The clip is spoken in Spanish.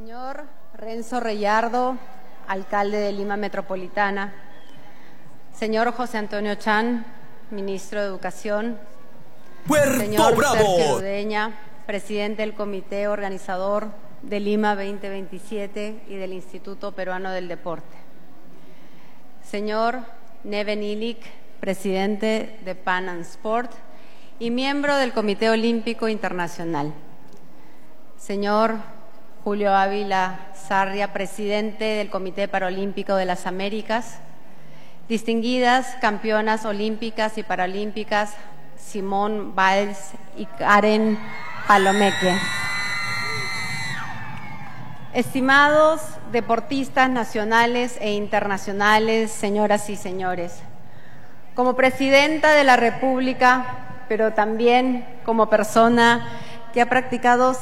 Señor Renzo Reyardo, alcalde de Lima Metropolitana. Señor José Antonio Chan, ministro de Educación. Señor Sergio Udeña, presidente del Comité Organizador de Lima 2027 y del Instituto Peruano del Deporte. Señor Neven Ilic, presidente de Pan and Sport y miembro del Comité Olímpico Internacional. Señor Julio Ávila Sarria, presidente del Comité Paralímpico de las Américas. Distinguidas campeonas olímpicas y paralímpicas Simone Biles y Karen Palomeque. Estimados deportistas nacionales e internacionales, señoras y señores, como presidenta de la República, pero también como persona que ha practicado